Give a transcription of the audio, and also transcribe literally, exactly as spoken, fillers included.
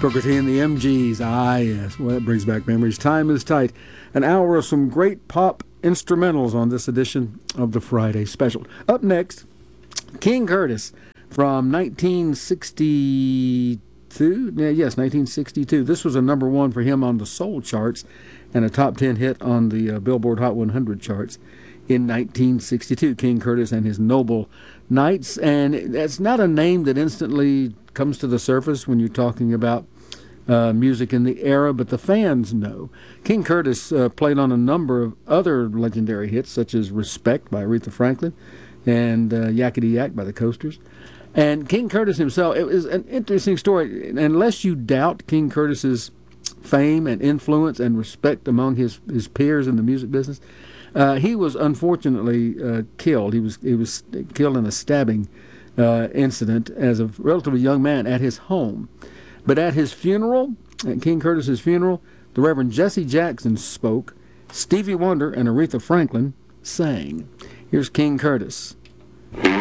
Booker T and the M Gs. Ah, yes. Well, that brings back memories. Time is tight. An hour of some great pop instrumentals on this edition of the Friday Special. Up next, King Curtis from nineteen sixty-two. Yeah, yes, nineteen sixty-two. This was a number one for him on the soul charts and a top ten hit on the uh, Billboard Hot one hundred charts in nineteen sixty-two. King Curtis and his Noble Knights. And that's not a name that instantly comes to the surface when you're talking about uh, music in the era, but the fans know. King Curtis uh, played on a number of other legendary hits, such as Respect by Aretha Franklin and uh, Yakety Yak by the Coasters. And King Curtis himself, it was an interesting story. Unless you doubt King Curtis's fame and influence and respect among his, his peers in the music business, uh, he was unfortunately uh, killed. He was he was killed in a stabbing uh, incident as a relatively young man at his home. But at his funeral, at King Curtis's funeral, the Reverend Jesse Jackson spoke. Stevie Wonder and Aretha Franklin sang. Here's King Curtis.